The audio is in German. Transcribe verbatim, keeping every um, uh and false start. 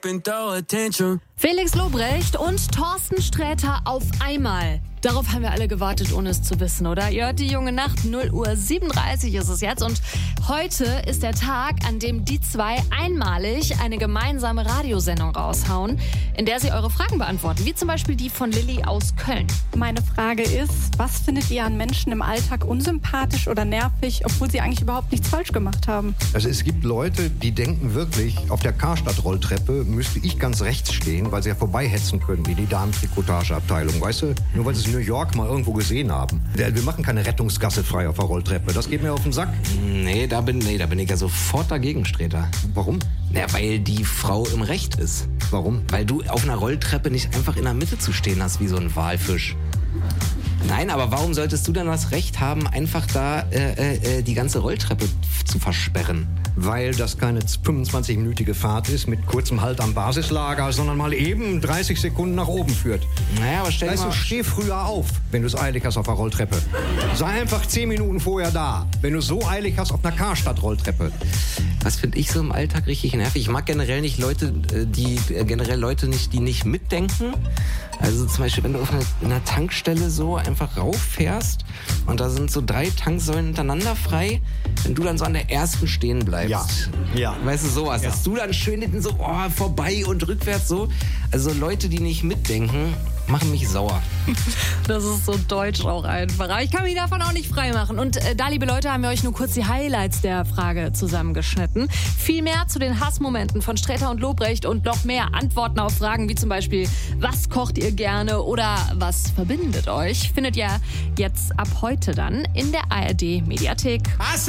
Felix Lobrecht und Thorsten Sträter auf einmal. Darauf haben wir alle gewartet, ohne es zu wissen, oder? Ihr hört die junge Nacht, null Uhr siebenunddreißig ist es jetzt. Und heute ist der Tag, an dem die zwei einmalig eine gemeinsame Radiosendung raushauen, in der sie eure Fragen beantworten. Wie zum Beispiel die von Lilly aus Köln. Meine Frage ist, was findet ihr an Menschen im Alltag unsympathisch oder nervig, obwohl sie eigentlich überhaupt nichts falsch gemacht haben? Also es gibt Leute, die denken wirklich, auf der Karstadt-Rolltreppe müsste ich ganz rechts stehen, weil sie ja vorbeihetzen können, wie die Damen-Trikotageabteilung, weißt du? Nur weil sie es in New York mal irgendwo gesehen haben. Wir machen keine Rettungsgasse frei auf der Rolltreppe. Das geht mir auf den Sack. Nee, da bin, nee, da bin ich ja sofort dagegen, Sträter. Warum? Na, weil die Frau im Recht ist. Warum? Weil du auf einer Rolltreppe nicht einfach in der Mitte zu stehen hast wie so ein Walfisch. Nein, aber warum solltest du dann das Recht haben, einfach da äh, äh, die ganze Rolltreppe zu versperren? Weil das keine fünfundzwanzig-minütige Fahrt ist mit kurzem Halt am Basislager, sondern mal eben dreißig Sekunden nach oben führt. Naja, aber stell dir weißt mal... du, steh früher auf, wenn du es eilig hast auf der Rolltreppe. Sei einfach zehn Minuten vorher da, wenn du es so eilig hast auf einer Karstadt-Rolltreppe. Was finde ich so im Alltag richtig nervig? Ich mag generell nicht Leute, die äh, generell Leute nicht, die nicht mitdenken. Also zum Beispiel, wenn du auf einer, in einer Tankstelle so einfach rauffährst und da sind so drei Tanksäulen hintereinander frei, wenn du dann so an der ersten stehen bleibst. Ja. Ja. Weißt du, sowas. Ja. Dass du dann schön hinten so oh, vorbei und rückwärts so. Also Leute, die nicht mitdenken, machen mich sauer. Das ist so deutsch auch einfach. Aber ich kann mich davon auch nicht freimachen. Und äh, da, liebe Leute, haben wir euch nur kurz die Highlights der Frage zusammengeschnitten. Viel mehr zu den Hassmomenten von Sträter und Lobrecht und noch mehr Antworten auf Fragen wie zum Beispiel, was kocht ihr gerne oder was verbindet euch, findet ihr jetzt ab heute dann in der A R D Mediathek. Was?